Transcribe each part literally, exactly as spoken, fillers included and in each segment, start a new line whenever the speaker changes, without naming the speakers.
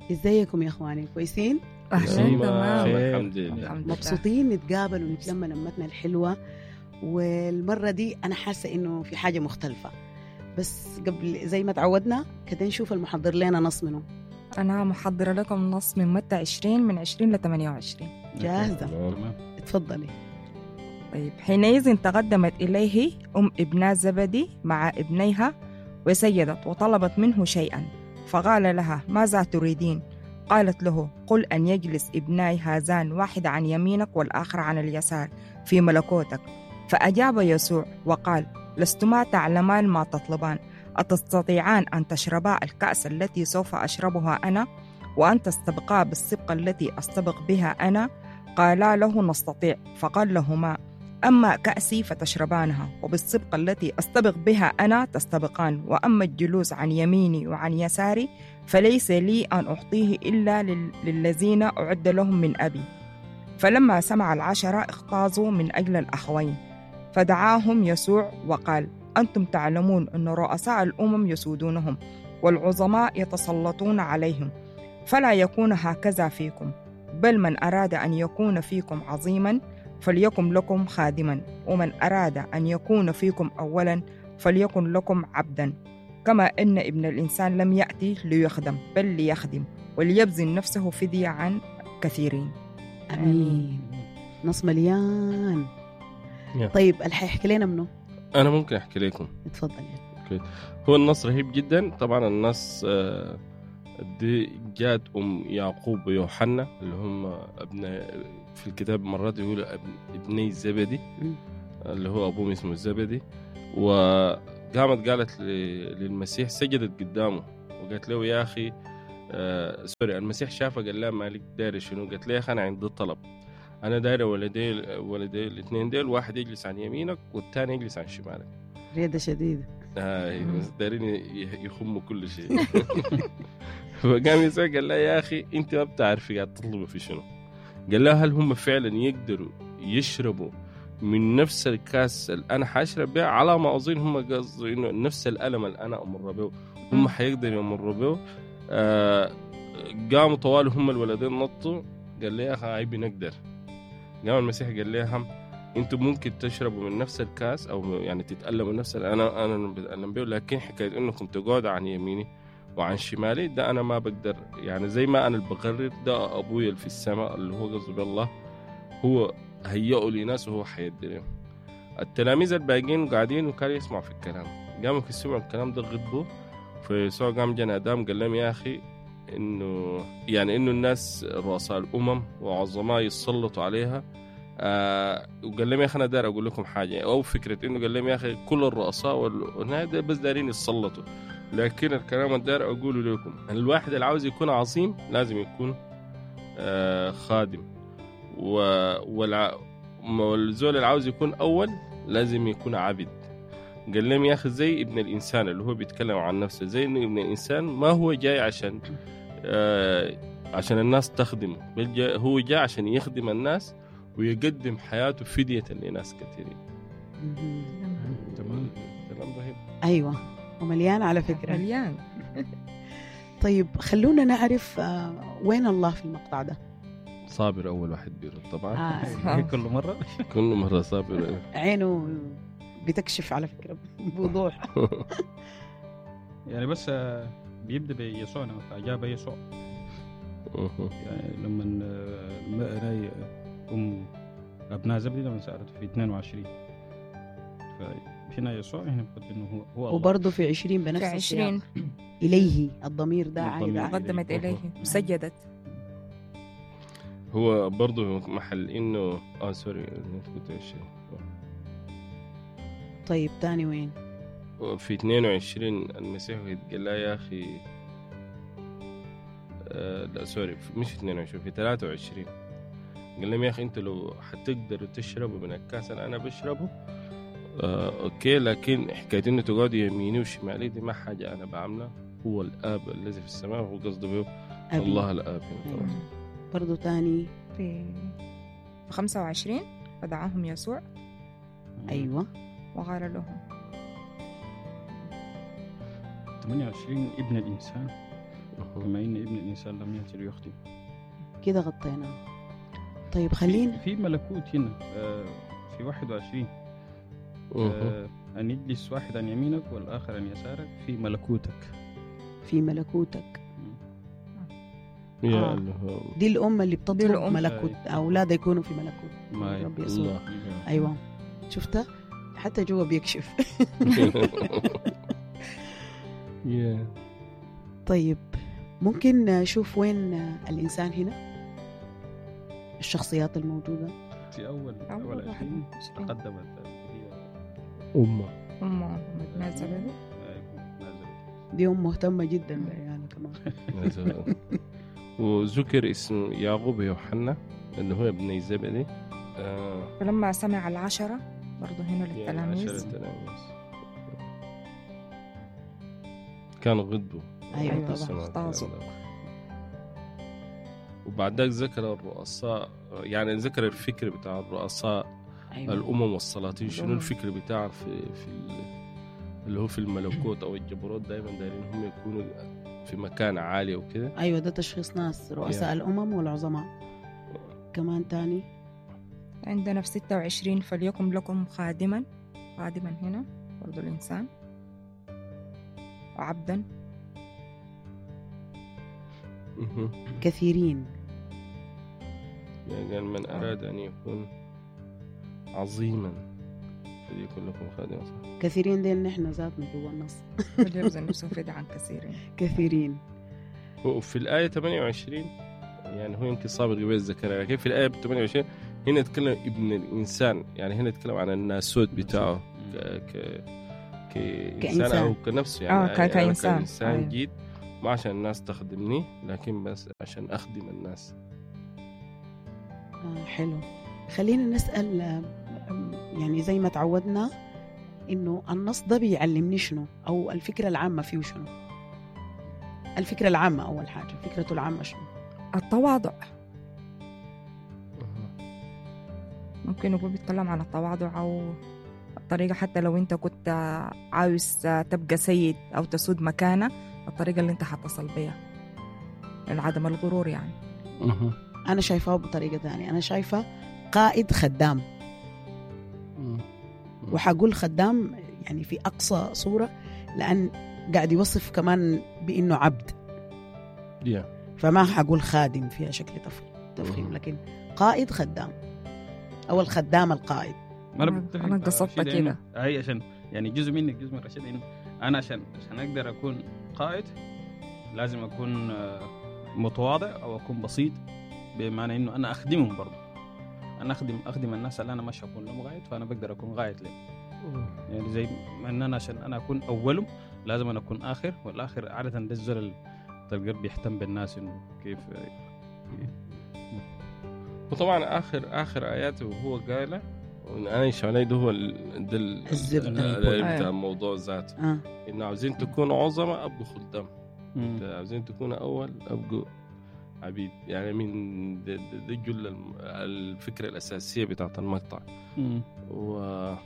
ازيكم يا اخواني؟ كويسين؟
أهلا
تمام
الحمد لله.
مبسوطين نتقابل ونتلم لمتنا الحلوة. والمرة دي أنا حاسة إنه في حاجة مختلفة، بس قبل زي ما تعودنا كده نشوف المحضر لنا نص منه.
أنا محضرة لكم نص من متى عشرين من عشرين لثمانية وعشرين.
جاهزة؟ اتفضلي.
طيب. حينئذ تقدمت إليه أم ابنات زبدي مع ابنيها وسجدت وطلبت منه شيئا، فقال لها ماذا تريدين؟ قالت له قل أن يجلس ابناي هذان واحد عن يمينك والآخر عن اليسار في ملكوتك. فأجاب يسوع وقال لستما تعلمان ما تطلبان، أتستطيعان أن تشربا الكأس التي سوف أشربها أنا وأن تستبقا بالسبقة التي أستبق بها أنا؟ قالا له نستطيع. فقال لهما أما كأسي فتشربانها، وبالسبقة التي أستبق بها أنا تستبقان، وأما الجلوس عن يميني وعن يساري فليس لي أن أعطيه إلا للذين أعد لهم من أبي. فلما سمع العشرة اختازوا من أجل الأخوين، فدعاهم يسوع وقال أنتم تعلمون أن رؤساء الأمم يسودونهم والعظماء يتسلطون عليهم، فلا يكون هكذا فيكم، بل من أراد أن يكون فيكم عظيما فليكن لكم خادما، ومن أراد أن يكون فيكم أولا فليكن لكم عبدا، كما أن ابن الإنسان لم يأتي ليخدم بل ليخدم وليبذل نفسه فدية عن كثيرين.
أمين. نص مليان. طيب الحي يحكي لنا منه؟
أنا ممكن أحكي لكم.
اتفضل.
يعني. هو النص رهيب جدا. طبعا النص دي جات أم يعقوب ويوحنا اللي هم ابن في الكتاب مرات يقول ابني زبدي اللي هو أبوهم اسمه الزبدي. وقامت قالت للمسيح، سجدت قدامه وقالت له يا أخي آه سوري المسيح شافه قال له مالك داير شنو؟ قالت له يا أخي أنا عندي طلب، أنا داير ولدي ولدي الاثنين ديل، واحد يجلس عن يمينك والثاني يجلس عن شمالك.
ريدة شديدة.
آه دايرين يخموا كل شيء. فقام يسوع قال له يا أخي أنت ما بتعرف قاعد تطلبه في شنو؟ قال له هل هم فعلا يقدروا يشربوا من نفس الكاس اللي أنا حاشرب بها؟ على ما أظن هم قصدوا إنه نفس الألم اللي أنا أمر به هم حيقدروا يمروا به. آه قاموا طوال هم الولدين نطوا. قال لي يا أخي عيبي نقدر. قام المسيح قال لهم أنتم ممكن تشربوا من نفس الكاس أو يعني تتألموا نفس أنا أنا بتألم به، لكن حكاية إنكم تقعدوا عن يميني وعن شمالي ده أنا ما بقدر. يعني زي ما أنا اللي بقرر، ده أبوي اللي في السماء اللي هو قصده بالله هو هيئوا لي ناس وهو حيدريهم. التلاميذ الباقين قاعدين وكانوا يسمعوا في الكلام، قاموا يسمعوا الكلام ده غضبوا. فيسوع قام جانا آدم قال لهم يا أخي إنه يعني إنه الناس رؤساء الأمم وعظماء يسلطوا عليها. آه وقال لهم يا أخي أنا دار أقول لكم حاجة، أو فكرة إنه قال لهم يا أخي كل الرؤساء والناس بس دارين يسلطوا، لكن الكلام الدار أقوله لكم الواحد اللي عاوز يكون عظيم لازم يكون آه خادم، والزول اللي عاوز يكون أول لازم يكون عبد. قال لهم يا أخي زي ابن الإنسان اللي هو بيتكلم عن نفسه، زي إنه ابن الإنسان ما هو جاي عشان آه عشان الناس تخدمه، بل جاي هو جاي عشان يخدم الناس ويقدم حياته فدية لناس كثيرين. تمام تمام رهيب.
أيوة ومليان على فكرة
مليان.
طيب خلونا نعرف آه وين الله في المقطع ده؟
صابر أول واحد بيرد طبعا.
آه. كل مرة
كل مرة صابر
عينه بتكشف على فكرة بوضوح.
يعني بس بيبدأ بيسوع فأجاب يسوع. يعني لما المرأة أم أبناء زبدي لما سألت في اثنين وعشرين، فهنا يسوع هنا بقول إنه هو هو الله.
وبرضه في عشرين بنفس
في عشرين
إليه الضمير ده عايد
قدمت إليه وسجدت.
هو برضه محل إنه آه سوري نتكلم الشيء.
طيب تاني وين؟
في اثنين وعشرين المسيح قال لا يا أخي آه لا سوري مش اثنين وعشرين في ثلاثة وعشرين قال لهم يا أخي أنت لو حتقدروا تشربوا من الكاس اللي أنا بشربه آه أوكي، لكن حكاية إنه تقعدوا يميني وشمالي دي ما حاجة أنا بعملها، هو الآب الذي في السماء هو قصده به الله الآب.
برضو تاني
في خمسة وعشرين فدعاهم يسوع
أيوة
وقال لهم
ثمانية وعشرين ابن الإنسان بما إن ابن الإنسان لم يأتي ليخدم.
كده غطينا. طيب خلينا
في ملكوت هنا في واحد وعشرين أن يجلس واحد عن يمينك والآخر عن يسارك في ملكوتك.
في ملكوتك
يا
آه. دي الأمة اللي بتطلب
الأم.
ملكوت أولادها يكونوا في ملكوت
ما
رب يسوع.
الله.
أيوة شفتها حتى جوا بيكشف.
yeah.
طيب ممكن نشوف وين الإنسان هنا الشخصيات الموجودة.
في أول
أول
أول
واحد
عشرين
وعشرين.
قدمت هي
أمة
أم ابن زبدي.
نازلة.
دي أم مهتمة جدا بعيالها كمان.
وذكر اسم يعقوب يوحنا اللي هو ابن زبدي. آه
فلما سمع العشرة برضو هنا
يعني
للتلاميذ.
عشرة تلاميذ كانوا غضبوا.
أيوة
أيوة
طبعا.
اختازوا.
وبعد ذلك ذكر الرؤساء، يعني ذكر الفكر بتاع الرؤساء
أيوة.
الأمم والسلاطين. شنو
الأمم.
الفكر بتاعه في في ال- اللي هو في الملكوت أو الجبروت، دايما دايرين هم يكونوا في مكان عالي وكده.
أيوة ده تشخيص ناس رؤساء
Yeah.
الأمم والعظماء. كمان تاني
عندنا في ستة وعشرين فليكن لكم خادما. خادما هنا برضو الإنسان وعبدا.
مهم.
كثيرين.
يعني قال من أراد أن يكون عظيما فليكن لكم خادما. صح.
كثيرين دي نحن ذاتنا جوا النص.
فليبذل نفسه فداء عن كثيرين.
كثيرين.
وفي الآية ثمانية وعشرين يعني هو يمكن صابر قبل ذكرها، لكن في الآية ثمانية وعشرين هنا يتكلم ابن الإنسان، يعني هنا يتكلم عن الناسوت بتاعه ك ك كإنسان
كإنسان.
أو كنفسه. يعني
آه، ك-
أنا
كإنسان.
كإنسان
أيوة.
جيد ما عشان الناس تخدمني لكن بس عشان أخدم الناس.
آه حلو. خلينا نسأل آه، يعني زي ما تعودنا إنه النص ده بيعلمني شنو أو الفكرة العامة فيه شنو. الفكرة العامة أول حاجة، فكرته العامة شنو؟
التواضع. ممكن يكون بيتكلم عن التواضع أو الطريقة، حتى لو أنت كنت عاوز تبقى سيد أو تسود مكانة، الطريقة اللي أنت حتصل بيها عدم الغرور. يعني
أنا شايفاه بطريقة ثانية، أنا شايفة قائد خدام، وحقول خدام يعني في أقصى صورة، لأن قاعد يوصف كمان بإنه عبد.
yeah.
فما حقول خادم فيها شكل تف- تفخيم، لكن قائد خدام أو الخدام القائد.
ما أنا
أنا-
بتفق
أنا
مع
قصدت
رشيد
كده.
إنه- أي عشان يعني جزء منك جزء من رشيد إنه أنا عشان عشان أقدر أكون قائد لازم أكون آه، متواضع أو أكون بسيط، بمعنى إنه أنا أخدمهم برضه. أنا أخدم أخدم الناس اللي أنا مش هكون لهم غاية، فأنا بقدر أكون غاية لهم. يعني زي ما إن أنا عشان أنا أكون أولهم لازم أنا أكون آخر، والآخر عادة ده الزول تلقى بيهتم بالناس إنه كيف.
وطبعا آخر آخر آياته وهو قاله أنا يشعلي ده هو ال- ده ال-
الزبدة.
ال- ال-
أيوة.
بتاع الموضوع ذاته،
آه.
إنه عاوزين تكونوا عظماء أبقوا خدام،
مم.
عاوزين تكونوا أول أبقوا عبيد. يعني من ده, ده, ده جل الم- الفكرة الأساسية بتاعت المقطع.
مم.
و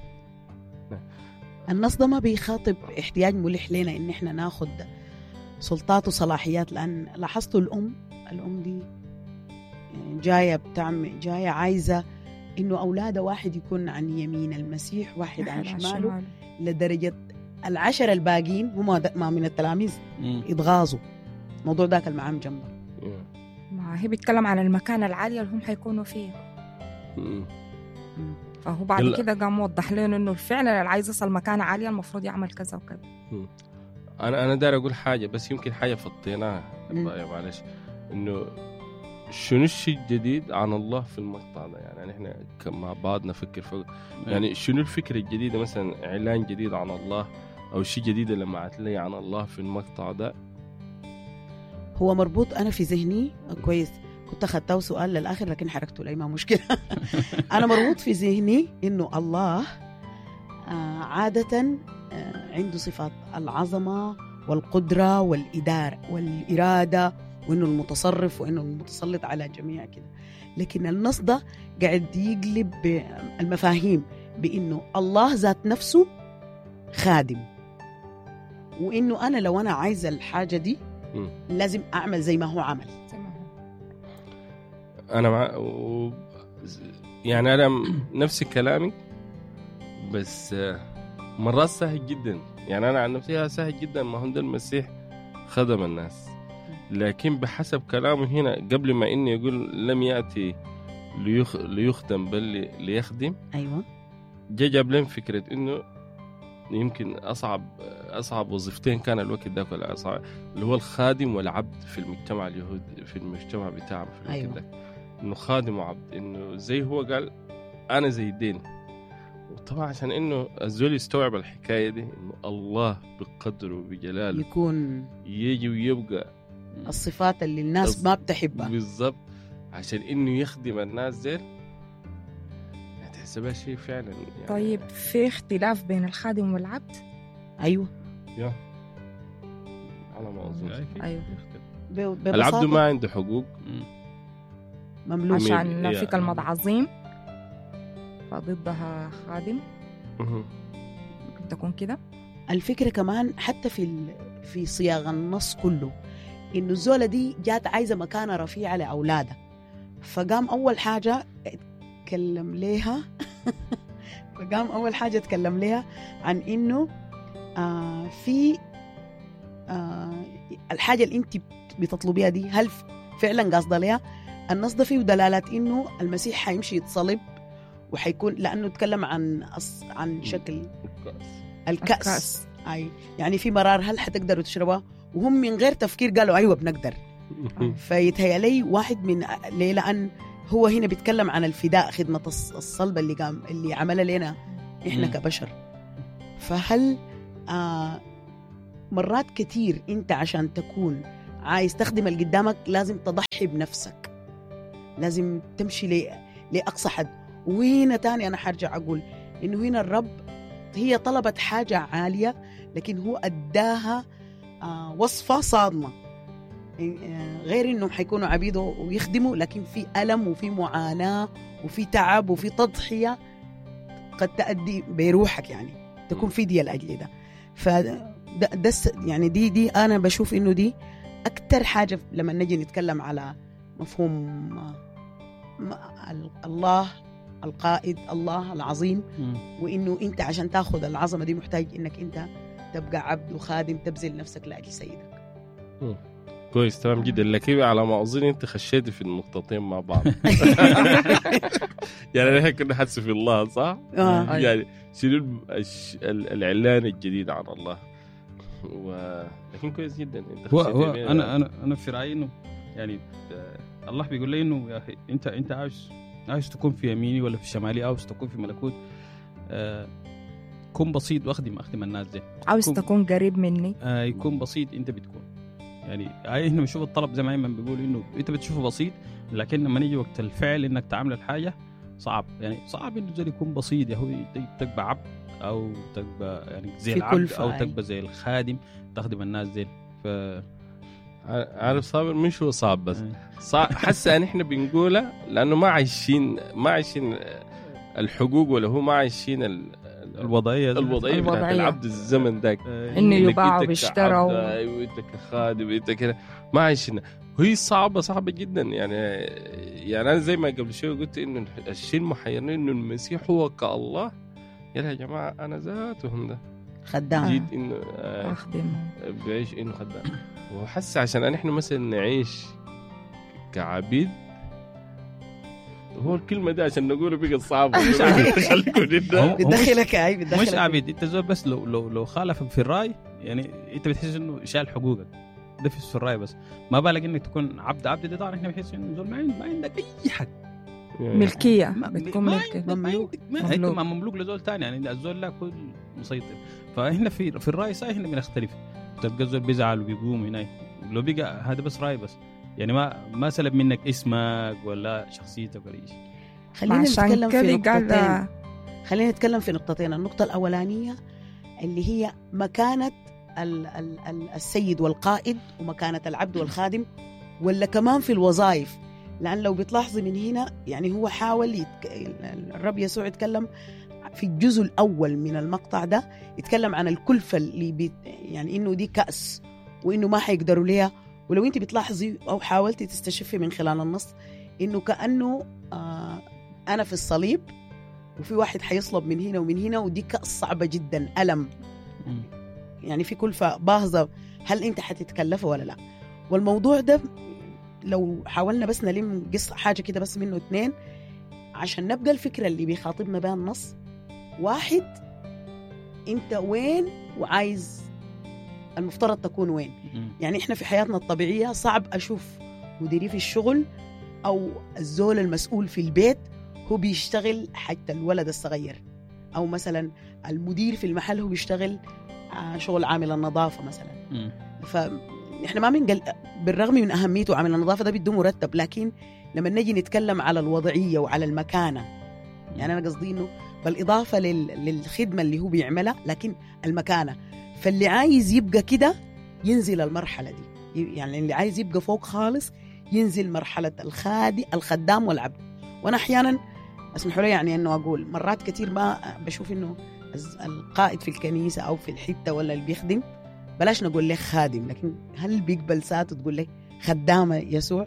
النص ده ما بيخاطب احتياج ملح لنا إن إحنا ناخد سلطات وصلاحيات، لأن لاحظتوا الأم الأم دي يعني جاية بتعمل جاية عايزة إنه أولادها واحد يكون عن يمين المسيح، واحد عن شماله، لدرجة العشرة الباقين هم ما من التلاميذ
مم.
يتغاظوا. الموضوع ذاك المعام جنبه.
ما هي بيتكلم عن المكانة العالية اللي هم حيكونوا فيها.
م-
فهو بعد
يلا.
كده قام موضح لنا إنه فعلا اللي عايز يصل مكانة عالية المفروض يعمل كذا وكذا.
أنا أنا داير أقول حاجة بس يمكن حاجة فطيناها
مم.
بقى، معلش، إنه شنو الشيء الجديد عن الله في المقطع ده. يعني إحنا مع بعض نفكر فوق، يعني شنو الفكرة الجديدة، مثلا إعلان جديد عن الله أو شيء جديد اللي معت لي عن الله في المقطع ده.
هو مربوط أنا في ذهني كويس، كنت أخذته سؤال للآخر لكن حركته لي ما مشكلة. أنا مربوط في ذهني إنه الله آه عادة آه عنده صفات العظمة والقدرة والإدارة والإرادة، وإنه المتصرف وإنه المتسلط على جميع كده. لكن النص ده قاعد يقلب المفاهيم بإنه الله ذات نفسه خادم، وإنه أنا لو أنا عايزة الحاجة دي
مم.
لازم اعمل زي ما هو عمل.
انا مع و... يعني انا م- نفس كلامي، بس آه، مرات سهل جدا. يعني انا عن نفسي سهل جدا، ما هو ده المسيح خدم الناس، لكن بحسب كلامه هنا قبل ما انه يقول لم ياتي ليخ... ليخدم بل لي- ليخدم،
ايوه
جا جاب لهم فكره انه يمكن اصعب اصعب وظيفتين كان الوقت ذاك، ولا اصعب اللي هو الخادم والعبد في المجتمع اليهودي، في المجتمع بتاعنا في الوقت
أيوة.
ذاك، انه خادم وعبد، انه زي هو قال انا زي الدين. وطبعا عشان انه الزول يستوعب الحكايه دي، انه الله بقدره وبجلاله
يكون
يجي ويبقى
الصفات اللي الناس
الص-
ما بتحبها.
بالضبط، عشان انه يخدم الناس ديل، هتحسبها شيء فعلا يعني.
طيب في اختلاف بين الخادم والعبد؟
ايوه
يا على ما اظن
ايوه
ب- ببساطة
العبد ما عنده حقوق،
مملوك.
عشان
مين-
في
يا-
كلمة عظيم فضدها خادم،
مهم.
ممكن تكون كده.
الفكرة كمان حتى في ال... في صياغ النص كله، إنه الزولة دي جات عايزة مكانة رفيعة لأولادها، فقام أول حاجة اتكلم ليها فقام أول حاجة اتكلم ليها عن إنه آه في آه الحاجة اللي أنت بتطلبيها دي هل فعلا قاصدة ليها؟ النص ده فيه دلالات إنه المسيح حيمشي يتصلب وحيكون، لأنه تكلم عن أص... عن شكل الكأس,
الكأس.
أي يعني في مرار هل حتقدروا تشربها؟ وهم من غير تفكير قالوا أيوة بنقدر. فيتهيأ لي واحد من ليه، لأن هو هنا بيتكلم عن الفداء، خدمة الص- الصلب اللي قام اللي عملها لنا إحنا
مم.
كبشر. فهل آه مرات كتير أنت عشان تكون عايز تخدم اللي قدامك لازم تضحي بنفسك، لازم تمشي ل- لأقصى حد. وهنا تاني أنا حرجع أقول إنه هنا الرب هي طلبت حاجة عالية، لكن هو أداها آه وصفة صادمة، آه غير إنهم حيكونوا عبيده ويخدموا، لكن في ألم وفي معاناة وفي تعب وفي تضحية قد تأدي بروحك، يعني تكون فدية لأجل ده. فده ده يعني دي دي أنا بشوف إنه دي أكتر حاجة لما نجي نتكلم على مفهوم آه الله القائد، الله العظيم، وإنه أنت عشان تاخذ العظمة دي محتاج إنك أنت تبقى عبد وخادم، تبذل نفسك لأجل سيدك.
كويس تمام جدا. لكن على ما أظن أنت خشيتي في النقطتين مع بعض. يعني نحن كنا حدث في الله صح؟
آه.
يعني شنو الش- ال- الإعلان الجديد عن الله. و... لكن كويس جدا أنت
هو,
خشيتي
هو
بين-
انا انا انا في رايي انه يعني آه، الله بيقول لي انه يا اخي انت انت عايز عايز تكون في يميني ولا في شمالي، عاوز تكون في ملكوت، آه، كن بسيط واخدم اخدم الناس دي.
عاوز
كم-
تكون قريب مني.
آه، يكون بسيط انت بتكون يعني هاي احنا بنشوف الطلب زي ما ايمن بيقول انه انت بتشوفه بسيط، لكن لما نيجي وقت الفعل انك تعمل الحاجه صعب. يعني صعب انه زي يكون بسيط، يا هو تبقى عبد او تبقى يعني زي
في
العبد
كلفة،
او
أي.
تبقى زي الخادم تخدم الناس دي. ف
عارف صابر مش هو صعب، بس صعب حاسة ان احنا بنقولها لانه ما عايشين ما عايشين الحقوق، ولا هو ما عايشين ال...
الوضعيه
الوضعيه بتاعت
الوضعية.
العبد الزمن ذاك،
آه،
إنه
إنك
يباع
أنت
ويشترى
كعبد،
و-
ايوه انت كخادم انت كده ما عايشين. وهي صعبه صعبه جدا. يعني يعني انا زي ما قبل شوي قلت انه الشيء المحيرني انه المسيح هو كالله. يا جماعه انا ذاتهم ده
خدام.
جيت انه آه،
أخدم.
بعيش انه خدام. وحس عشان احنا مثلا نعيش كعبيد، هو الكلمه دي عشان نقوله بقت صعبه. خليكم جدا
هو- هو مش-
بتدخلك هاي
مش
بتدخلك
عبيد، انت زول بس لو لو لو خالفك في الراي يعني انت بتحس انه شال حقوقك ده في في الراي، بس ما بالك انك تكون عبد. عبد ده طبعا احنا بنحس انه زول ما عند- ما عندك اي حق،
ملكية
ما
بتكون
ما
ملكية.
عندك- ما
مملوك.
عندك- ما انت
مملوك.
ما مملوك لزول تاني. يعني الزول لا كل مسيطر. فاحنا في في الراي صحيح احنا بنختلف. تبقى الزول بيزعل وبيقوم هنا لو بقى هذا بس راي بس، يعني ما ما سلب منك اسمك ولا شخصيتك ولا شيء.
خلينا
عشان
نتكلم في
كده قال
نقطتين. خلينا نتكلم في نقطتين. النقطة الأولانية اللي هي مكانة ال- ال- ال- السيد والقائد، ومكانة العبد والخادم، ولا كمان في الوظائف. لأن لو بتلاحظي من هنا يعني هو حاول يتك... الرب يسوع يتكلم في الجزء الأول من المقطع ده، يتكلم عن الكلفة اللي بي... يعني إنه دي كأس وإنه ما حيقدروا ليها، ولو انت بتلاحظي او حاولتي تستشفي من خلال النص انه كأنه آه انا في الصليب وفي واحد حيصلب من هنا ومن هنا، ودي كأس صعبة جدا، ألم يعني في كلفة باهظة، هل انت حتتكلفه ولا لا؟ والموضوع ده لو حاولنا بس نلم قصة حاجة كده بس منه اتنين عشان نبقى الفكرة اللي بيخاطبنا بها النص. واحد، انت وين وعايز المفترض تكون وين؟ يعني احنا في حياتنا الطبيعية صعب أشوف مديري في الشغل أو الزول المسؤول في البيت هو بيشتغل حتى الولد الصغير، أو مثلا المدير في المحل هو بيشتغل شغل عامل النظافة مثلا. فإحنا ما بنقل بالرغم من أهميته عامل النظافة ده بده مرتب، لكن لما نجي نتكلم على الوضعية وعلى المكانة، يعني أنا قصدي إنه بالإضافة لل... للخدمة اللي هو بيعملها، لكن المكانة. فاللي عايز يبقى كده ينزل المرحلة دي، يعني اللي عايز يبقى فوق خالص ينزل مرحلة الخادي الخدام والعبد. وأنا أحيانا اسمحوا لي يعني أنه أقول مرات كتير ما بشوف أنه القائد في الكنيسة أو في الحتة ولا اللي بيخدم، بلاش نقول له خادم، لكن هل بيقبل ساعته تقول له خدامة يسوع؟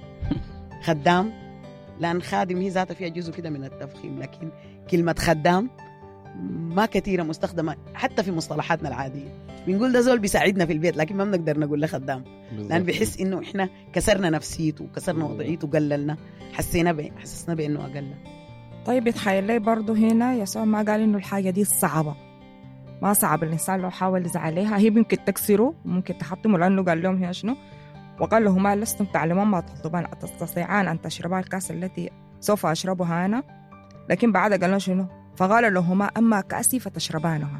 خدام، لأن خادم هي ذاتها فيها جزء كده من التفخيم، لكن كلمة خدام ما كثيرة مستخدمة حتى في مصطلحاتنا العادية. بنقول ده زول بيساعدنا في البيت، لكن ما بنقدر نقول له خدام، لأن بيحس إنه إحنا كسرنا نفسيته وكسرنا وضعيته وقللنا، حسينا به حسسنا بإنه أقل.
طيب يتخيل لي برضو هنا يسوع ما قال إنه الحاجة دي صعبة، ما صعب الإنسان لو حاول يزعل عليها، هي ممكن تكسره وممكن تحطمه، لأنه قال لهم هي شنو؟ وقال لهما لستم تعلمون ما تطلبان، أتستطيعان أن تشربا الكأس التي سوف أشربها أنا؟ لكن بعد قال لهم شنو؟ فقال لهما أما كأسي فتشربانها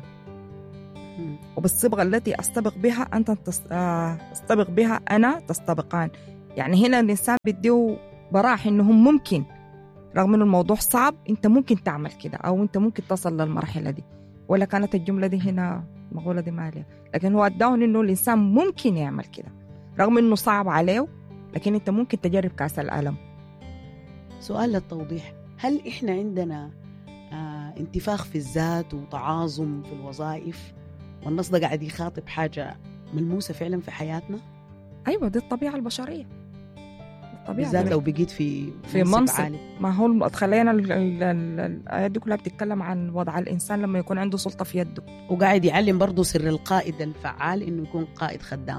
وبالصبغة التي أستبق بها أنت تستبق بها أنا تستبقان. يعني هنا الإنسان بديه براح إنهم ممكن رغم إنه الموضوع صعب أنت ممكن تعمل كده، أو أنت ممكن تصل للمرحلة دي. ولا كانت الجملة دي هنا مقولة دي مالية، لكن هو أداون إنه الإنسان ممكن يعمل كده رغم إنه صعب عليه، لكن أنت ممكن تجرب كأس الألم.
سؤال للتوضيح، هل إحنا عندنا آه انتفاخ في الذات وتعاظم في الوظائف، والنص ده قاعد يخاطب حاجة ملموسة فعلا في حياتنا؟
أيوة، دي الطبيعة البشرية، الطبيعة
بالذات لو بقيت في
في منصب عالي. ما هو خلينا الآيات دي كلها بتتكلم عن وضع الإنسان لما يكون عنده سلطة في يده،
وقاعد يعلم برضو سر القائد الفعال إنه يكون قائد خدام.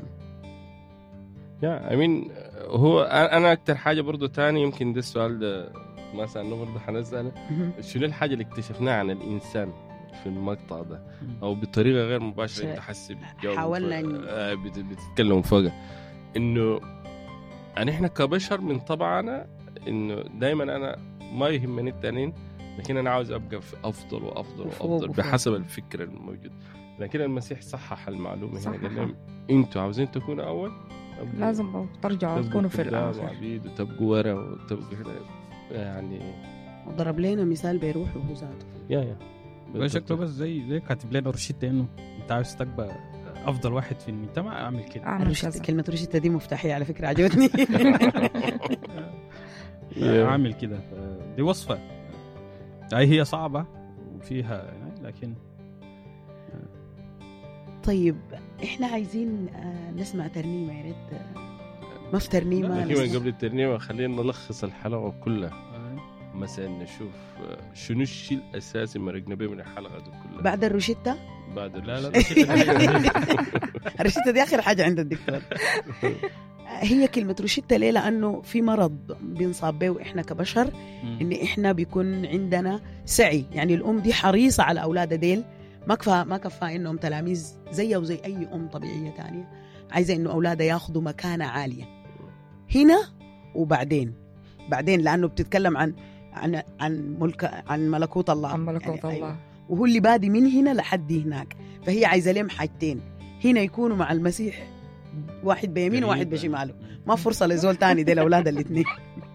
يا أمين، هو أنا أكتر حاجة برضو تاني يمكن ده السؤال ده ما سألناه برضو حنسأله، شنو الحاجة اللي اكتشفناها عن الإنسان في المقطع ده، أو بطريقة غير مباشرة أنت حسي
حاولنا
بتتكلم فوق إنه يعني إحنا كبشر من طبعنا إنه دايما أنا ما يهمني التانين، لكن أنا عاوز أبقى في أفضل وأفضل وأفضل بحسب الفكر الموجود. لكن المسيح صحح المعلومة هنا، قال لهم أنتوا عاوزين تكونوا أول
لازم ترجعوا تكونوا في الآخر
عبيد وتبقوا ورا وتبقوا يعني.
وضرب لنا مثال بيروح وهو ذاته
يا يا
شكله بس زي زي كاتب لنا روشتة إنه أنت عاوز تبقى أفضل واحد في المجتمع أعمل كده.
كلمة روشتة دي مفتاحية على فكرة، عجبتني.
أعمل كده، دي وصفة أي هي صعبة وفيها يعني، لكن
طيب إحنا عايزين نسمع ترنيمة، يا ريت ما في ترنيمة
قبل الترنيمة خلينا نلخص الحلقة كلها مثلا، نشوف شنو الشيء الأساسي مرقنا به من الحلقة دي كلها
بعد الروشتة.
بعد
لا لا
الروشتة دي آخر حاجة عند الدكتور. هي كلمة روشتة ليه؟ لأنه في مرض بنصاب به إحنا كبشر، إن إحنا بيكون عندنا سعي، يعني الأم دي حريصة على أولادها ديل، ما كفى ما كفى إنهم تلاميذ زيه وزي أي أم طبيعية تانية، عايزة إنه أولادها ياخدوا مكانة عالية هنا وبعدين بعدين، لأنه بتتكلم عن عن عن ملك عن ملكوت الله،
عن ملكوت
يعني
الله
أيوة. وهو اللي بادي من هنا لحد هناك، فهي عايزة لهم حاجتين، هنا يكونوا مع المسيح واحد بيمين وواحد بشماله، ما فرصة لزول تاني دي الأولاد الاثنين.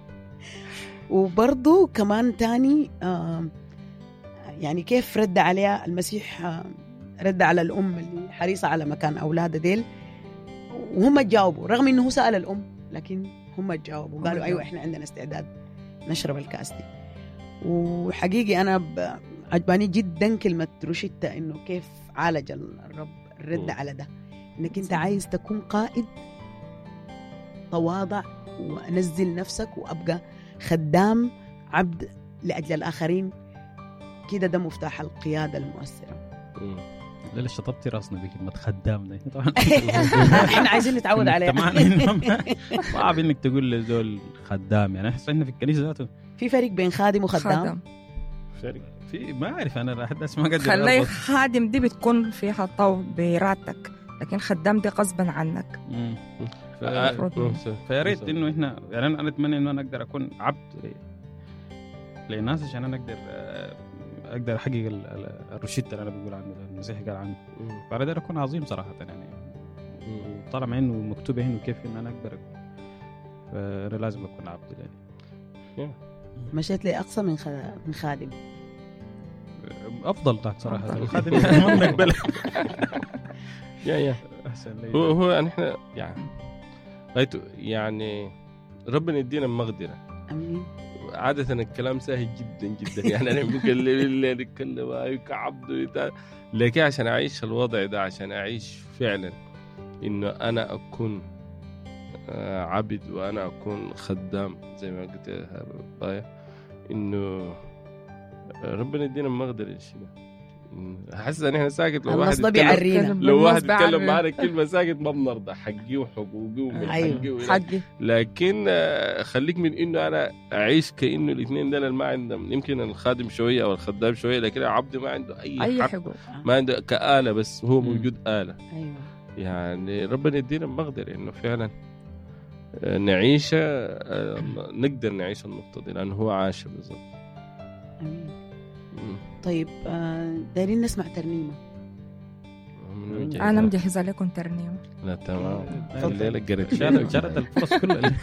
وبرضو كمان تاني آه يعني كيف رد عليها المسيح، آه رد على الأم اللي حريصة على مكان أولادها ديل، وهم تجاوبوا رغم إنه هو سأل الأم، لكن هم تجاوبوا قالوا أيوة إحنا عندنا استعداد نشرب الكأس دي. وحقيقي أنا عجباني جدا كلمة روشتة، إنه كيف عالج الرب الرد على ده، إنك أنت عايز تكون قائد تواضع وأنزل نفسك وأبقى خدام عبد لأجل الآخرين. كده ده مفتاح القيادة المؤثرة.
لا شطبتي راسنا بكلمة خدام ده طبعا.
احنا عايزين نتعود عليها.
صعب انك تقول لزول خدام، يعني احس احنا في الكنيسة ذاته
في فرق بين خادم وخدام.
فرق في ما اعرف انا راح اسمع قد
خلي خادم دي بتكون فيها طو براتك، لكن خدام دي غصبا عنك.
ف... فيا ريت انه احنا يعني انا اتمنى انه انا اقدر اكون عبد للناس عشان انا اقدر اقدر احقق الروشته اللي انا بقول عنه ده المسيح قال عنه. بعد ذلك اكون عظيم صراحه يعني، طالما انه مكتوب هنا كيف ان انا اقدر، فانا لازم اكون عبد يعني.
مشيت لي اقصى من من خادم
افضل تاعك صراحه. الخادم ما بنقبله
يا يا
احسن لي.
هو هو يعني احنا يعني غايته يعني ربنا يدينا المقدره.
امين.
عادة الكلام سهل جدا جدا، يعني أنا بكلم اللي نتكلم أيوة كعبد، لكن عشان أعيش الوضع ده، عشان أعيش فعلا إنه أنا أكون عبد وأنا أكون خدام زي ما قلت بايا، إنه ربنا يدينا المقدرة الشيء ده. حاسس ان احنا ساكت لو واحد يتكلم لو واحد يتكلم معنا كلمه ساكت ما بنرضى، حقي وحقوقي ومن
أيوه.
حقي، لكن خليك من انه انا اعيش كانه الاثنين دول ما عندهم، يمكن الخادم شويه او الخدام شويه، لكن العبد ما عنده اي,
أي
حق
حقوق.
ما عنده كآلة، بس هو موجود آلة.
أيوه.
يعني ربنا يدينا المقدره انه فعلا نعيش، نقدر نعيش النقطه دي لانه هو عاش بالضبط.
امين. طيب دايرين نسمع ترنيمة.
أنا مجهزة لكم ترنيمة.
لا تمام. الليلة قريت
شارت الفرص كلها.